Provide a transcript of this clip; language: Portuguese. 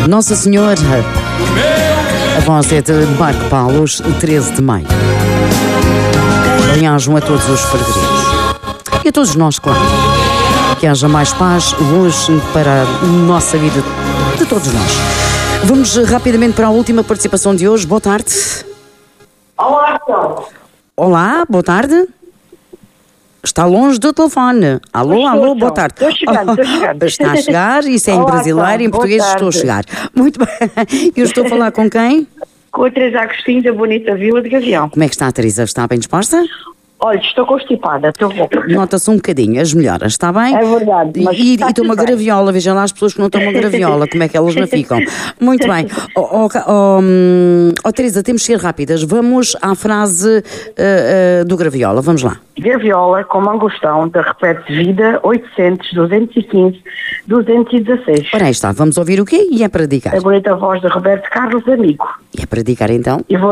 Nossa Senhora. A voz é de Marco Paulos, 13 de maio. Bem-ajam a todos os ferverinos. E a todos nós, claro. Que haja mais paz, luz para a nossa vida, de todos nós. Vamos rapidamente para a última participação de hoje. Boa tarde. Olá, então. Olá, boa tarde. Está longe do telefone. Alô, boa tarde. Estou chegando. Está a chegar, isso é em Olá, brasileiro, então, em português boa estou a tarde. chegar. Muito bem. Eu estou a falar com quem? Com a Teresa Agostinho da bonita Vila de Gavião. Como é que está a Teresa? Está bem disposta? Olha, estou constipada, estou rouca. Nota-se um bocadinho, as melhoras, está bem? É verdade, mas E está toma tudo bem. graviola, veja lá as pessoas que não tomam graviola, como é que elas não ficam. Muito bem. Teresa, temos que ser rápidas. Vamos à frase do graviola, vamos lá. Graviola com mangostão da Repete Vida 800 215 216. Ora, aí está, vamos ouvir o quê? E é para dedicar. A bonita voz de Roberto Carlos Amigo. E é para dedicar então? E vou